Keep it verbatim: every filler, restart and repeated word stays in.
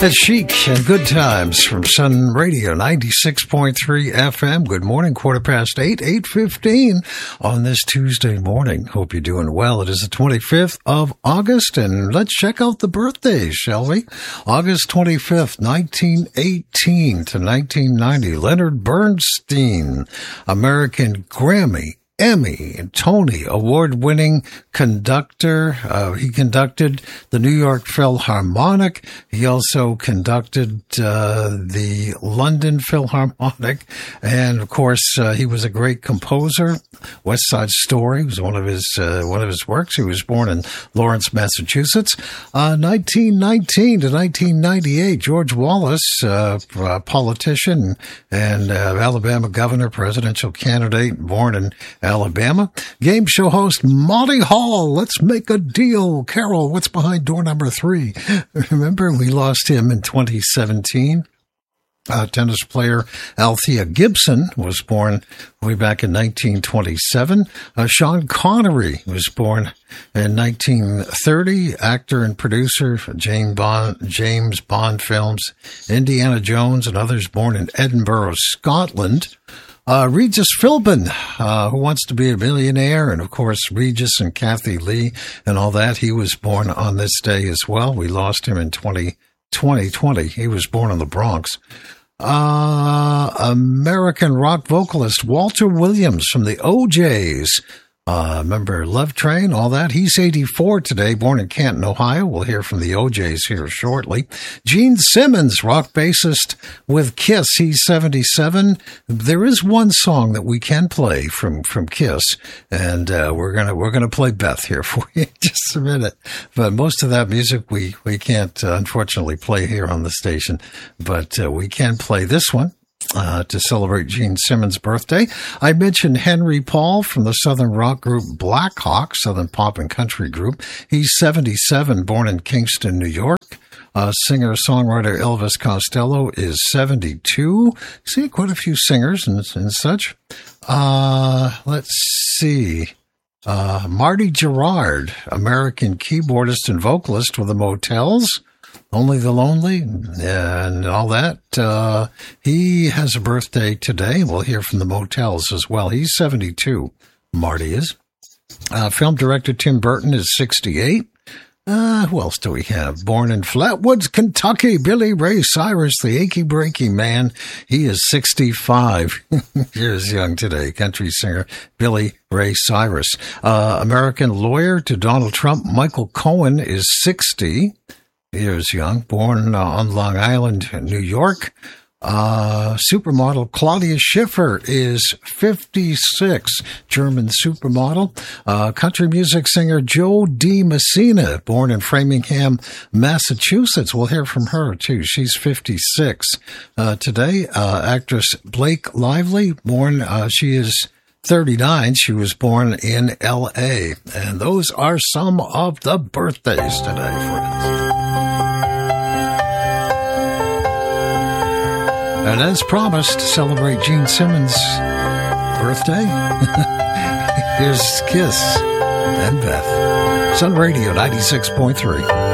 It's Chic and Good Times from Sun Radio ninety-six point three F M. Good morning, quarter past eight, eight fifteen on this Tuesday morning. Hope you're doing well. It is the twenty-fifth of August, and let's check out the birthdays, shall we? August twenty-fifth, nineteen eighteen to nineteen ninety. Leonard Bernstein, American Grammy, Emmy and Tony award-winning conductor. Uh, he conducted the New York Philharmonic. He also conducted uh, the London Philharmonic. And, of course, uh, he was a great composer. West Side Story was one of his uh, one of his works. He was born in Lawrence, Massachusetts. Uh, nineteen nineteen to nineteen ninety-eight, George Wallace, uh, a politician and uh, Alabama governor, presidential candidate, born in Alabama. Game show host Monty Hall. Let's make a deal. Carol, what's behind door number three? Remember, we lost him in twenty seventeen. Uh, tennis player Althea Gibson was born way back in nineteen twenty-seven. Uh, Sean Connery was born in nineteen thirty. Actor and producer for James Bond, James Bond films, Indiana Jones, and others, born in Edinburgh, Scotland. Uh, Regis Philbin, uh, Who Wants to Be a Millionaire, and of course Regis and Kathy Lee and all that. He was born on this day as well. We lost him in twenty twenty. He was born in the Bronx. Uh, American rock vocalist Walter Williams from the O Js. Uh, remember Love Train, all that. He's eighty-four today, born in Canton, Ohio. We'll hear from the O Js here shortly. Gene Simmons, rock bassist with Kiss. He's seventy-seven. There is one song that we can play from, from Kiss, and, uh, we're gonna, we're gonna play Beth here for you in just a minute. But most of that music we, we can't, uh, unfortunately play here on the station, but, uh, we can play this one. Uh, to celebrate Gene Simmons' birthday. I mentioned Henry Paul from the southern rock group Black Hawk, southern pop and country group. He's seventy-seven, born in Kingston, New York. Uh, singer-songwriter Elvis Costello is seventy-two. See, quite a few singers and, and such. Uh, let's see. Uh, Marty Gerard, American keyboardist and vocalist with the Motels. Only the Lonely, and all that. Uh, he has a birthday today. We'll hear from the Motels as well. He's seventy-two, Marty is. Uh, film director Tim Burton is sixty-eight. Uh, who else do we have? Born in Flatwoods, Kentucky, Billy Ray Cyrus, the achy breaky man. He is sixty-five years young today. Country singer Billy Ray Cyrus. Uh, American lawyer to Donald Trump, Michael Cohen, is sixty years young, born uh, on Long Island, New York. Uh, supermodel Claudia Schiffer is fifty-six, German supermodel. Uh, country music singer Jo Dee Messina, born in Framingham, Massachusetts. We'll hear from her, too. She's fifty-six. Uh, today, uh, actress Blake Lively, born, uh, she is thirty-nine. She was born in L A. And those are some of the birthdays today, friends. And as promised, to celebrate Gene Simmons' birthday, here's Kiss and Beth. Sun Radio ninety-six point three.